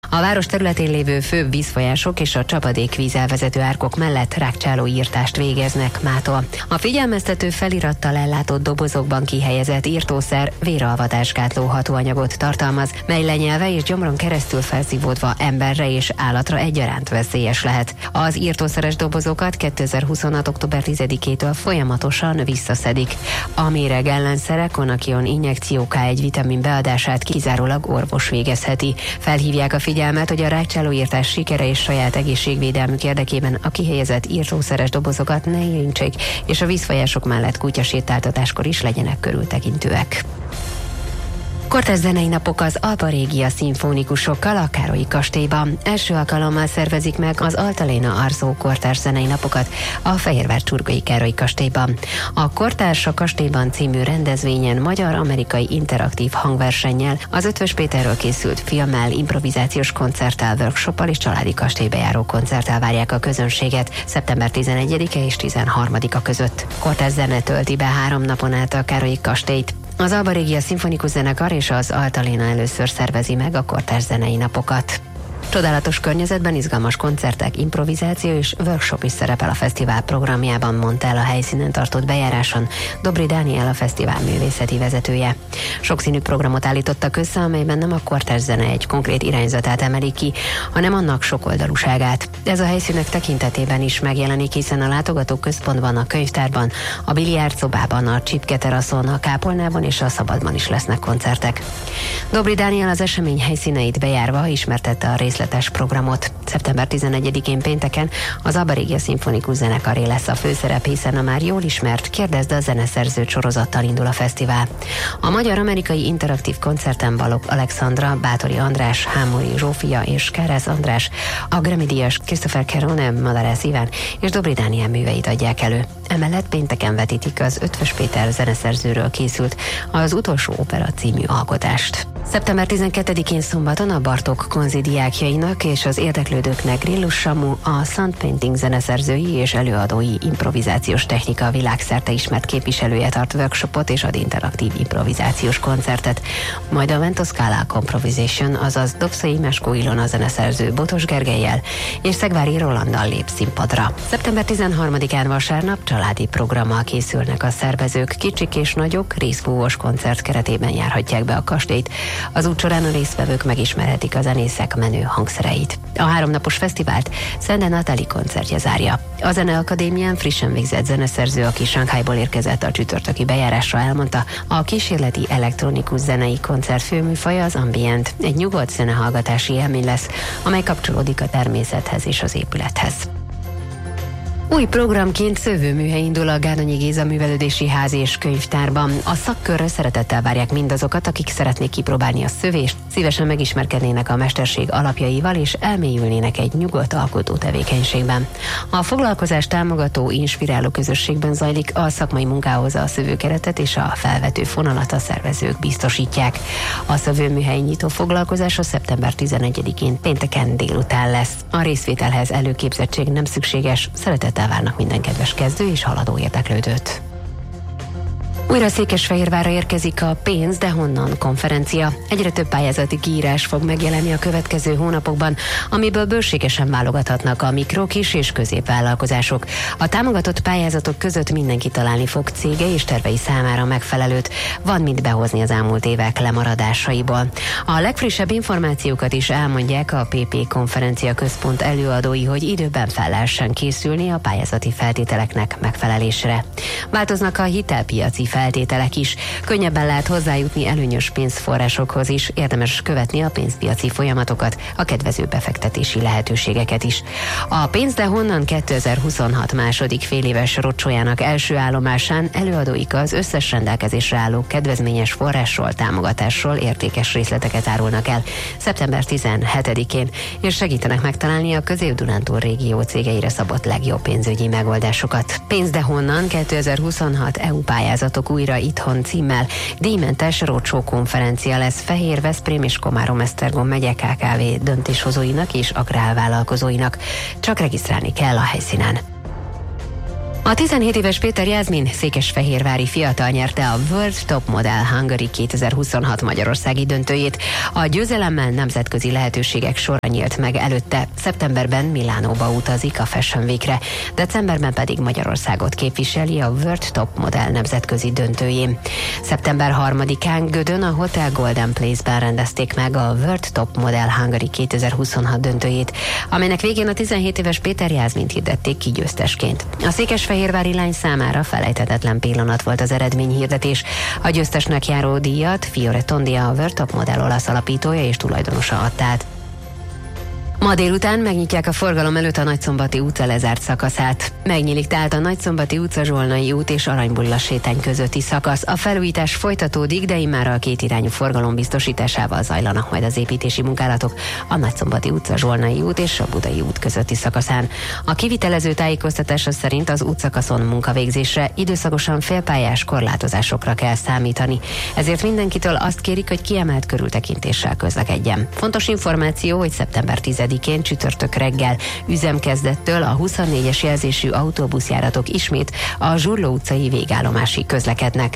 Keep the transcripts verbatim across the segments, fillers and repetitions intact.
A város területén lévő főbb vízfolyások és a csapadékvíz elvezető árkok mellett rákcsáló írtást végeznek mától. A figyelmeztető felirattal ellátott dobozokban kihelyezett írtószer véralvatásgátló hatóanyagot tartalmaz, mely lenyelve és gyomron keresztül felszívódva emberre és állatra egyaránt veszélyes lehet. Az írtószeres dobozokat kétezer-huszonhat. október tizedikétől folyamatosan visszaszedik. A méreg ellenszere Konakion injekció ká egy vitamin beadását kizárólag orvos végezheti. Felhívják a figyelmet, hogy a rákcsálóírtás sikere és saját egészségvédelmük érdekében a kihelyezett írtószeres dobozokat ne érintsék, és a vízfolyások mellett kutyasétáltatáskor is legyenek körültekintőek. Kortárs zenei napok az Alba Regia szimfonikusokkal a Károlyi kastélyban. Első alkalommal szervezik meg az Altalena Arzo kortárs zenei napokat a Fehérvár-Csurgai Károlyi kastélyban. A Kortárs a kastélyban című rendezvényen magyar-amerikai interaktív hangversennyel, az Ötvös Péterről készült filmmel, improvizációs koncerttel, workshoppal és családi kastélybe koncerttel várják a közönséget szeptember tizenegyedike és tizenharmadika között. Kortárs zene tölti be három napon át a Károlyi kastélyt. Az Alba Regia szimfonikus zenekar és az Altalena először szervezi meg a kortárs zenei napokat. Csodálatos környezetben izgalmas koncertek, improvizáció és workshop is szerepel a fesztivál programjában, mondta el a helyszínen tartott bejáráson Dobri Dániel, a fesztivál művészeti vezetője. Sokszínű programot állítottak össze, amelyben nem a kortárs zene egy konkrét irányzatát emeli ki, hanem annak sokoldalúságát. Ez a helyszínek tekintetében is megjelenik, hiszen a látogatók központban, a könyvtárban, a biliárdszobában, a Csipke teraszon, a Kápolnában és a Szabadban is lesznek koncertek. Dobri Dániel az esemény helyszíneit bejárva ismertette a részletes programot. szeptember tizenegyedikén pénteken az Alba Regia szimfonikus zenekaré lesz a főszerep, hiszen a már jól ismert Kérdezd a zeneszerzőt sorozattal indul a fesztivál. A magyar-amerikai interaktív koncerten Balogh Alexandra, Báthori András, Hámori Zsófia és Kárász András, a Grammy-díjas Christopher Kerone, Madarász Iván és Dobri Dániel műveit adják elő. Emellett pénteken vetítik az Ötvös Péter zeneszerzőről készült Az utolsó opera című alkotást. szeptember tizenkettedikén szombaton a Bartók Konzi diákjainak és az érdeklődőknek Grillus Samu, a Sound Painting zeneszerzői és előadói improvizációs technika világszerte ismert képviselője tart workshopot és ad interaktív improvizációs koncertet. Majd a Vento Scala Comprovisation, azaz Dobszai Meskó Ilona zeneszerző Botos Gergellyel és Szegvári Rolanddal lép színpadra. szeptember tizenharmadikán vasárnap családi programmal készülnek a szervezők. Kicsik és nagyok részfúvós koncert keretében járhatják be a kastélyt. Az út során a résztvevők megismerhetik a zenészek menő hangszereit. A háromnapos fesztivált Szende Natali koncertje zárja. A Zeneakadémián frissen végzett zeneszerző, aki Sanghajból érkezett a csütörtöki bejárásra, elmondta, a kísérleti elektronikus zenei koncert főműfaja az ambient. Egy nyugodt zenehallgatási élmény lesz, amely kapcsolódik a természethez és az épülethez. Új programként szövőműhely indul a Gárdonyi Géza Művelődési Ház és Könyvtárban. A szakkörre szeretettel várják mindazokat, akik szeretnék kipróbálni a szövést, szívesen megismerkednének a mesterség alapjaival és elmélyülnének egy nyugodt alkotó tevékenységben. A foglalkozás támogató, inspiráló közösségben zajlik, a szakmai munkához a szövőkeretet és a felvető fonalat a szervezők biztosítják. A szövőműhely nyitó foglalkozása szeptember tizenegyedikén pénteken délután lesz. A részvételhez előképzettség nem szükséges, szeretettel várnak minden kedves kezdő és haladó érdeklődőt. Újra Székesfehérvárra érkezik a Pénz, de honnan konferencia. Egyre több pályázati kiírás fog megjelenni a következő hónapokban, amiből bőségesen válogathatnak a mikro, kis és középvállalkozások. A támogatott pályázatok között mindenki találni fog cége és tervei számára megfelelőt. Van mit behozni az elmúlt évek lemaradásaiból. A legfrissebb információkat is elmondják a pé pé Konferencia Központ előadói, hogy időben fel lehessen készülni a pályázati feltételeknek megfelelésre. Változnak a hitelpiaci feltételek is. Könnyebben lehet hozzájutni előnyös pénzforrásokhoz is, érdemes követni a pénzpiaci folyamatokat, a kedvező befektetési lehetőségeket is. A Pénz, de honnan kétezer-huszonhat második féléves rocsójának első állomásán előadóik az összes rendelkezésre álló kedvezményes forrásról, támogatásról értékes részleteket árulnak el szeptember tizenhetedikén, és segítenek megtalálni a Közép-Dunántúl régió cégeire szabott legjobb pénzügyi megoldásokat. Pénz, de honnan kétezer-huszonhat é u pályázatok újra itthon címmel díjmentes roadshow konferencia lesz Fehér, Veszprém és Komárom-Esztergom megye ká ká vé döntéshozóinak és agrárvállalkozóinak. Csak regisztrálni kell a helyszínen. A tizenhét éves Péter Jászmin székesfehérvári fiatal nyerte a World Top Model Hungary kétezer-huszonhat magyarországi döntőjét. A győzelemmel nemzetközi lehetőségek sora nyílt meg előtte. Szeptemberben Milánóba utazik a Fashion Weekre, decemberben pedig Magyarországot képviseli a World Top Model nemzetközi döntőjén. Szeptember harmadikán Gödön a Hotel Golden Place-ben rendezték meg a World Top Model Hungary kétezer-huszonhat döntőjét, amelynek végén a tizenhét éves Péter Jászmint hirdették ki győztesként. A székesfehérvári lány számára felejthetetlen pillanat volt az eredményhirdetés. A győztesnek járó díjat Fiore Tondi, a World Top Model olasz alapítója és tulajdonosa adta át. Ma délután megnyitják a forgalom előtt a Nagyszombati utca lezárt szakaszát. Megnyílik tehát a Nagyszombati utca, Zsolnai út és Aranybulla sétány közötti szakasz. A felújítás folytatódik, de immára a két irányú forgalom biztosításával zajlanak majd az építési munkálatok a Nagyszombati utca, Zsolnai út és a Budai út közötti szakaszán. A kivitelező tájékoztatása szerint az útszakaszon munkavégzésre időszakosan félpályás korlátozásokra kell számítani. Ezért mindenkitől azt kérik, hogy kiemelt körültekintéssel közlekedjen. Fontos információ, hogy szeptember tizedikén csütörtök reggel üzemkezdettől a huszonnégyes jelzésű autóbuszjáratok ismét a Zsurló utcai végállomásig közlekednek.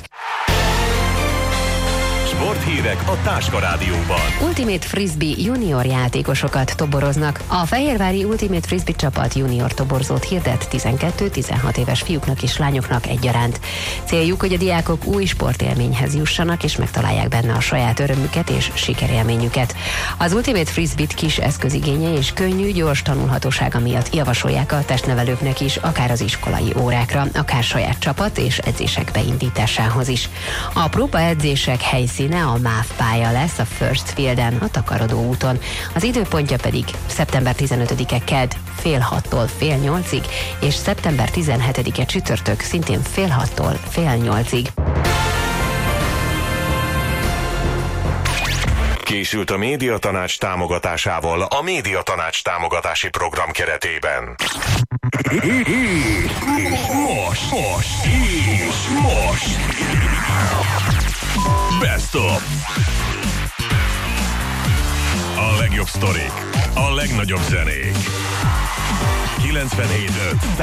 Sporthírek a Táska Rádióban. Ultimate Frisbee junior játékosokat toboroznak. A fehérvári Ultimate Frisbee csapat junior toborzót hirdet tizenkét-tizenhat éves fiúknak és lányoknak egyaránt. Céljuk, hogy a diákok új sportélményhez jussanak és megtalálják benne a saját örömüket és sikerélményüket. Az Ultimate Frisbee-t kis eszközigénye és könnyű, gyors tanulhatósága miatt javasolják a testnevelőknek is, akár az iskolai órákra, akár saját csapat és edzések beindításához is. A próbaedzések helyszíne a MÁV pálya lesz a First Fielden, a Takarodó úton. Az időpontja pedig szeptember tizenötödike kedd fél hattól fél nyolcig, és szeptember tizenhetedike csütörtök szintén fél hattól fél nyolcig. Készült a Médiatanács támogatásával a Médiatanács támogatási program keretében. Most, most, és most. Best of. A legjobb sztorik, a legnagyobb zenék. kilencvenhét öt